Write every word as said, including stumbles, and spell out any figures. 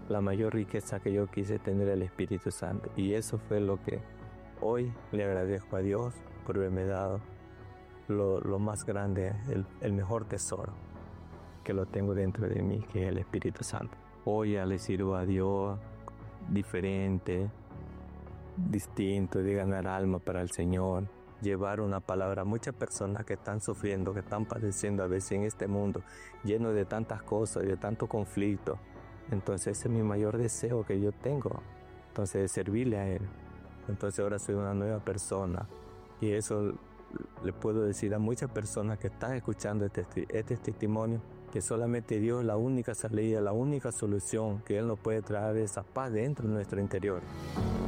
la mayor riqueza que yo quise tener el Espíritu Santo. Y eso fue lo que hoy le agradezco a Dios por haberme dado lo, lo más grande, el, el mejor tesoro que lo tengo dentro de mí, que es el Espíritu Santo. Hoy ya le sirvo a Dios diferente, distinto, de ganar alma para el Señor, llevar una palabra a muchas personas que están sufriendo, que están padeciendo a veces en este mundo lleno de tantas cosas, de tanto conflicto. Entonces ese es mi mayor deseo que yo tengo, entonces de servirle a Él. Entonces ahora soy una nueva persona y eso le puedo decir a muchas personas que están escuchando este, este testimonio, que solamente Dios es la única salida, la única solución, que Él nos puede traer esa paz dentro de nuestro interior.